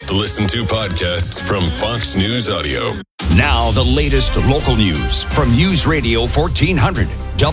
Listen to podcasts from Fox News Audio. Now, the latest local news from News Radio 1400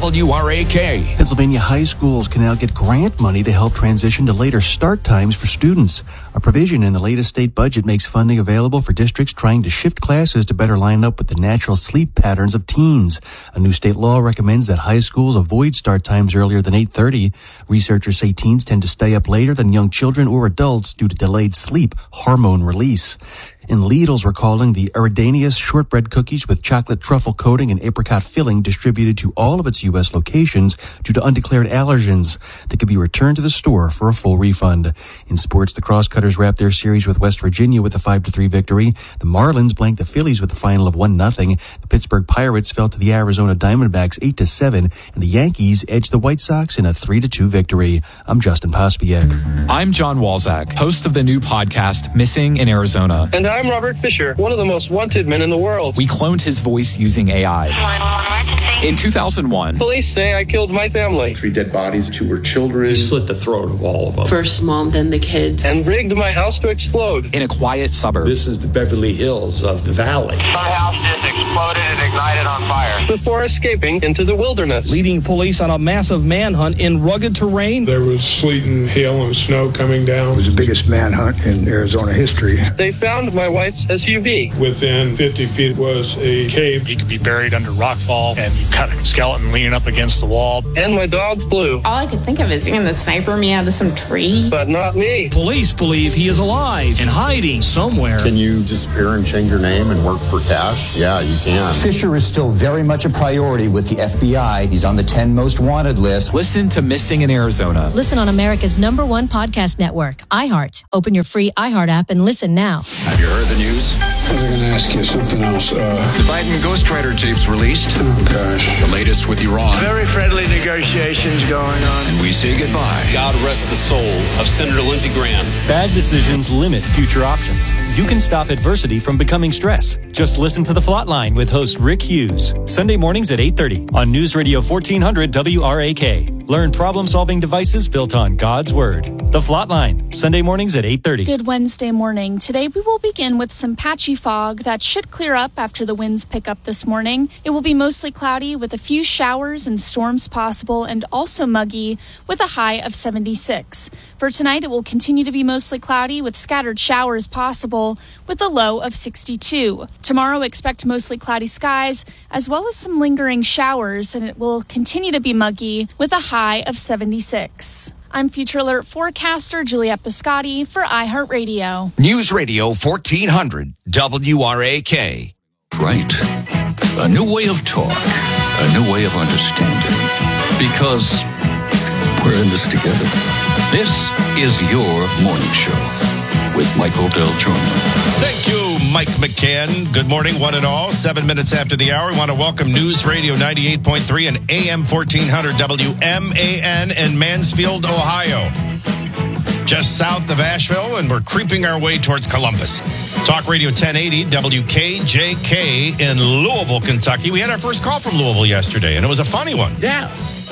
WRAK. Pennsylvania high schools can now get grant money to help transition to later start times for students. A provision in the latest state budget makes funding available for districts trying to shift classes to better line up with the natural sleep patterns of teens. A new state law recommends that high schools avoid start times earlier than 8:30. Researchers say teens tend to stay up later than young children or adults due to delayed sleep hormone release. And Lidl's recalling the Eridanius shortbread cookies with chocolate truffle coating and apricot filling distributed to all of its U.S. locations due to undeclared allergens that could be returned to the store for a full refund. In sports, the Crosscutters wrapped their series with West Virginia with a 5-3 victory. The Marlins blanked the Phillies with a final of 1-0. The Pittsburgh Pirates fell to the Arizona Diamondbacks 8-7, and the Yankees edged the White Sox in a 3-2 victory. I'm Justin Pospiek. I'm John Walzak, host of the new podcast Missing in Arizona. And I'm Robert Fisher, one of the most wanted men in the world. We cloned his voice using AI. In 2001, police say I killed my family. 3 dead bodies, 2 were children. He slit the throat of all of them. First mom, then the kids. And rigged my house to explode. In a quiet suburb. This is the Beverly Hills of the valley. Our house just exploded and ignited on fire. Before escaping into the wilderness. Leading police on a massive manhunt in rugged terrain. There was sleet and hail and snow coming down. It was the biggest manhunt in Arizona history. They found my wife's SUV. Within 50 feet was a cave. He could be buried under rockfall, and you cut a skeleton leaning up against the wall. And my dog Blue. All I could think of is going to sniper me out of some tree. But not me. Police believe he is alive and hiding somewhere. Can you disappear and change your name and work for cash? Yeah, you can. Fisher is still very much a priority with the FBI. He's on the 10 most wanted list. Listen to Missing in Arizona. Listen on America's #1 podcast network, iHeart. Open your free iHeart app and listen now. Have you heard the news? I was going to ask you something else. The Biden ghostwriter tapes released. Oh, gosh. The latest with Iran. Very friendly negotiations going on. And we say goodbye. God rest the soul of Senator Lindsey Graham. Bad decisions limit future options. You can stop adversity from becoming stress. Just listen to The Flatline with host Rick Hughes. Sunday mornings at 8:30 on News Radio 1400 WRAK. Learn problem-solving devices built on God's Word. The Flatline, Sunday mornings at 8:30. Good Wednesday morning. Today we will begin with some patchy fog that should clear up after the winds pick up this morning. It will be mostly cloudy with a few showers and storms possible and also muggy with a high of 76. For tonight, it will continue to be mostly cloudy with scattered showers possible with a low of 62. Tomorrow, expect mostly cloudy skies as well as some lingering showers, and it will continue to be muggy with a high of 76. I'm Future Alert forecaster Juliette Biscotti for iHeartRadio. News Radio 1400 WRAK. Right. A new way of talk. A new way of understanding. Because we're in this together. This is your morning show with Michael Del Giorno. Thank you, Mike McCann. Good morning, one and all. 7 minutes after the hour, we want to welcome News Radio 98.3 and AM 1400 WMAN in Mansfield, Ohio. Just south of Asheville, and we're creeping our way towards Columbus. Talk Radio 1080 WKJK in Louisville, Kentucky. We had our first call from Louisville yesterday, and it was a funny one. Yeah.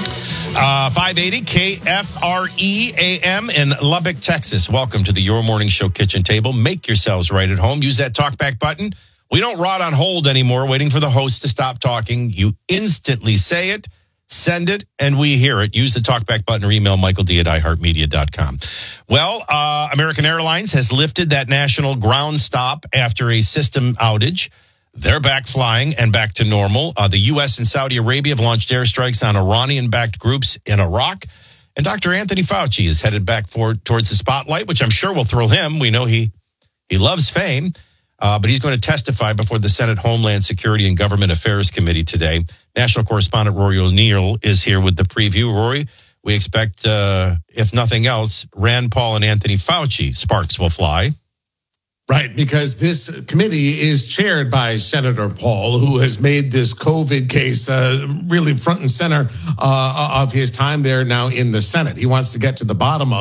580 KFRE AM in Lubbock, Texas. Welcome to the Your Morning Show kitchen table. Make yourselves right at home. Use that talkback button. We don't rot on hold anymore waiting for the host to stop talking. You instantly say it, send it, and we hear it. Use the talkback button or email michaeld@iheartmedia.com. Well, American Airlines has lifted that national ground stop after a system outage. They're back flying and back to normal. The U.S. and Saudi Arabia have launched airstrikes on Iranian-backed groups in Iraq. And Dr. Anthony Fauci is headed back towards the spotlight, which I'm sure will thrill him. We know he loves fame, but he's going to testify before the Senate Homeland Security and Government Affairs Committee today. National correspondent Rory O'Neill is here with the preview. Rory, we expect, if nothing else, Rand Paul and Anthony Fauci sparks will fly. Right, because this committee is chaired by Senator Paul, who has made this COVID case really front and center of his time there now in the Senate. He wants to get to the bottom of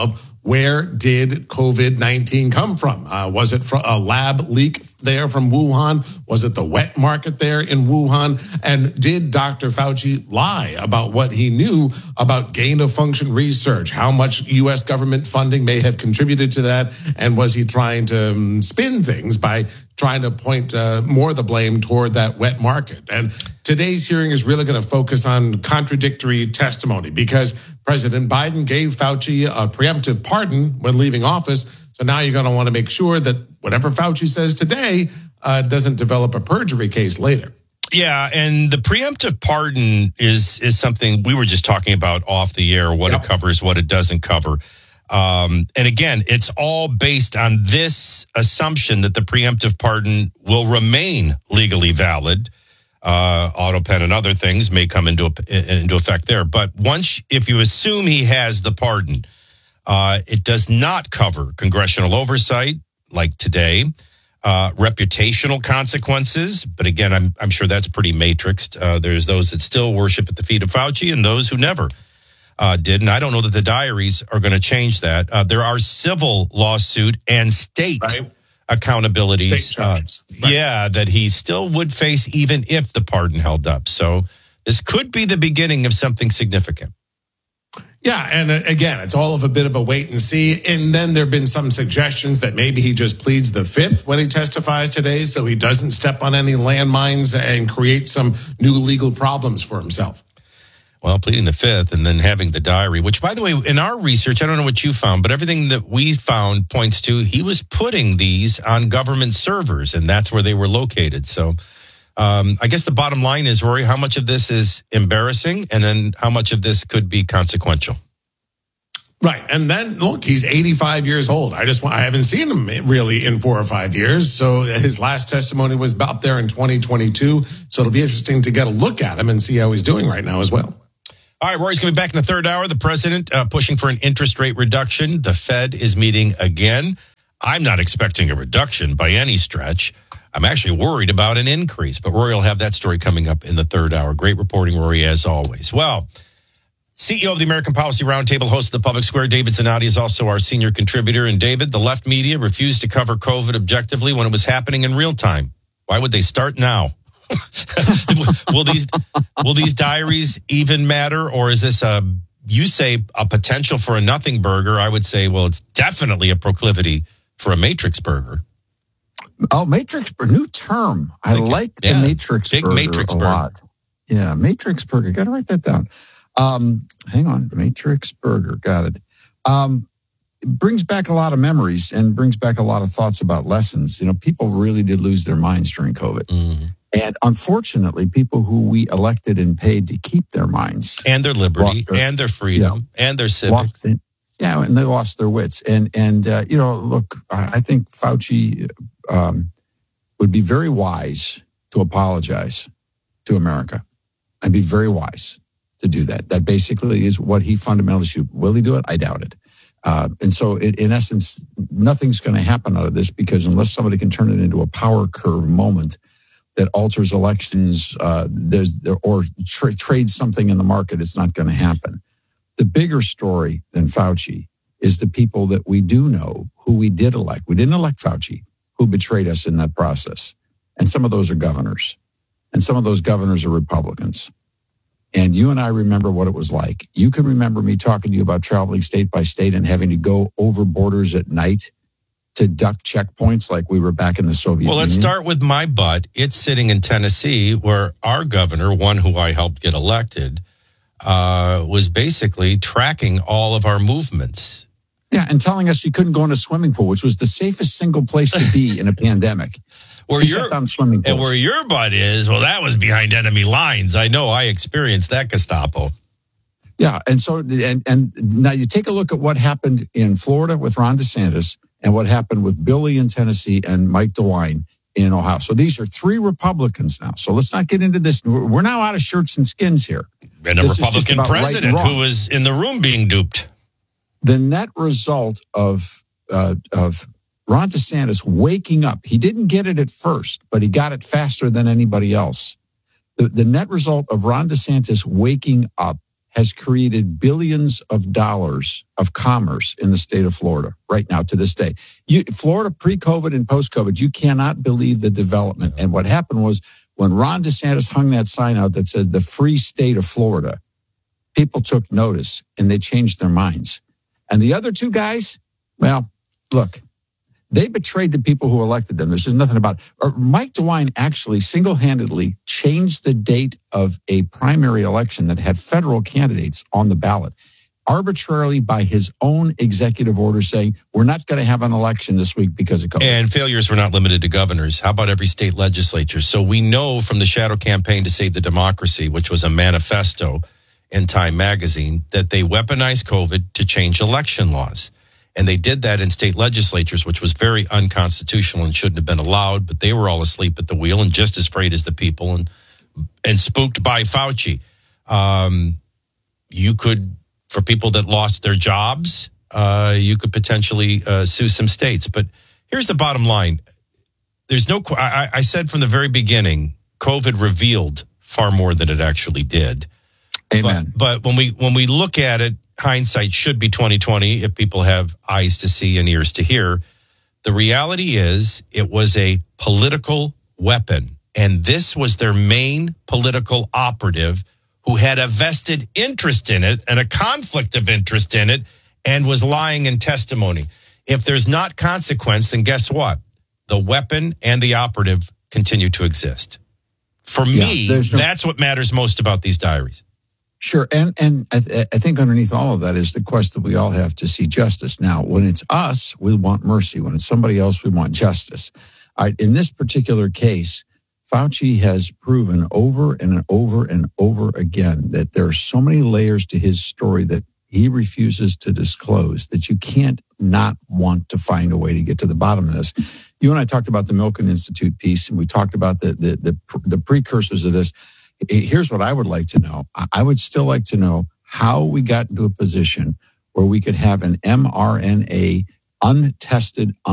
where did COVID-19 come from? Was it from a lab leak there from Wuhan? Was it the wet market there in Wuhan? And did Dr. Fauci lie about what he knew about gain-of-function research? How much U.S. government funding may have contributed to that? And was he trying to spin things by trying to point more of the blame toward that wet market? And today's hearing is really going to focus on contradictory testimony because President Biden gave Fauci a preemptive pardon when leaving office. So now you're going to want to make sure that whatever Fauci says today doesn't develop a perjury case later. Yeah, and the preemptive pardon is something we were just talking about off the air, what it covers, what it doesn't cover. And again, it's all based on this assumption that the preemptive pardon will remain legally valid. Auto pen and other things may come into effect there. But if you assume he has the pardon, it does not cover congressional oversight like today, reputational consequences. But again, I'm sure that's pretty matrixed. There's those that still worship at the feet of Fauci and those who never did. And I don't know that the diaries are going to change that. There are civil lawsuit and state accountabilities. State charges. That he still would face even if the pardon held up. So this could be the beginning of something significant. Yeah, and again, it's all of a bit of a wait and see. And then there have been some suggestions that maybe he just pleads the fifth when he testifies today so he doesn't step on any landmines and create some new legal problems for himself. Well, pleading the fifth and then having the diary, which, by the way, in our research, I don't know what you found, but everything that we found points to he was putting these on government servers, and that's where they were located. So I guess the bottom line is, Rory, how much of this is embarrassing and then how much of this could be consequential? Right. And then, look, he's 85 years old. I haven't seen him really in 4 or 5 years. So his last testimony was up there in 2022. So it'll be interesting to get a look at him and see how he's doing right now as well. All right, Rory's going to be back in the third hour. The president pushing for an interest rate reduction. The Fed is meeting again. I'm not expecting a reduction by any stretch. I'm actually worried about an increase. But Rory will have that story coming up in the third hour. Great reporting, Rory, as always. Well, CEO of the American Policy Roundtable, host of the Public Square, David Zanotti, is also our senior contributor. And David, the left media refused to cover COVID objectively when it was happening in real time. Why would they start now? Will these diaries even matter, or is this you say a potential for a nothing burger? I would say, well, it's definitely a proclivity for a matrix burger. Oh, matrix burger, new term. I like the matrix big burger matrix a burger. lot. Yeah, matrix burger. Got to write that down. Hang on, matrix burger. Got it. It brings back a lot of memories and brings back a lot of thoughts about lessons. You know, people really did lose their minds during COVID. Mm-hmm. And unfortunately, people who we elected and paid to keep their minds. And their liberty, and their freedom, and their civics. And they lost their wits. And you know, look, I think Fauci would be very wise to apologize to America. I'd be very wise to do that. That basically is what he fundamentally should. Will he do it? I doubt it. And so, in essence, nothing's going to happen out of this because unless somebody can turn it into a power curve moment that alters elections, trades something in the market, it's not going to happen. The bigger story than Fauci is the people that we do know who we did elect. We didn't elect Fauci, who betrayed us in that process. And some of those are governors. And some of those governors are Republicans. And you and I remember what it was like. You can remember me talking to you about traveling state by state and having to go over borders at night to duck checkpoints like we were back in the Soviet Union. Well, let's start with my butt. It's sitting in Tennessee where our governor, one who I helped get elected, was basically tracking all of our movements. Yeah, and telling us you couldn't go in a swimming pool, which was the safest single place to be in a pandemic. Where your butt is, well, that was behind enemy lines. I know, I experienced that, Gestapo. Yeah, and so and now you take a look at what happened in Florida with Ron DeSantis and what happened with Billy in Tennessee and Mike DeWine in Ohio. So these are 3 Republicans now. So let's not get into this. We're now out of shirts and skins here. And a Republican president who was in the room being duped. The net result of Ron DeSantis waking up, he didn't get it at first, but he got it faster than anybody else. The net result of Ron DeSantis waking up has created billions of dollars of commerce in the state of Florida right now to this day. Florida pre-COVID and post-COVID, you cannot believe the development. And what happened was when Ron DeSantis hung that sign out that said the free state of Florida, people took notice and they changed their minds. And the other two guys, well, look, they betrayed the people who elected them. There's just nothing about it. Mike DeWine actually single-handedly changed the date of a primary election that had federal candidates on the ballot arbitrarily by his own executive order saying, we're not going to have an election this week because of COVID. And failures were not limited to governors. How about every state legislature? So we know from the Shadow Campaign to Save the Democracy, which was a manifesto in Time magazine, that they weaponized COVID to change election laws. And they did that in state legislatures, which was very unconstitutional and shouldn't have been allowed. But they were all asleep at the wheel and just as afraid as the people and spooked by Fauci. You could, for people that lost their jobs, you could potentially sue some states. But here's the bottom line. There's no, I said from the very beginning, COVID revealed far more than it actually did. Amen. But when we look at it, hindsight should be 20/20 if people have eyes to see and ears to hear. The reality is it was a political weapon, and this was their main political operative who had a vested interest in it and a conflict of interest in it and was lying in testimony. If there's not consequence, then guess what? The weapon and the operative continue to exist. For me, that's what matters most about these diaries. Sure. And I think underneath all of that is the quest that we all have to see justice. Now, when it's us, we want mercy. When it's somebody else, we want justice. In this particular case, Fauci has proven over and over and over again that there are so many layers to his story that he refuses to disclose that you can't not want to find a way to get to the bottom of this. You and I talked about the Milken Institute piece, and we talked about the precursors of this. Here's what I would like to know. I would still like to know how we got into a position where we could have an mRNA untested,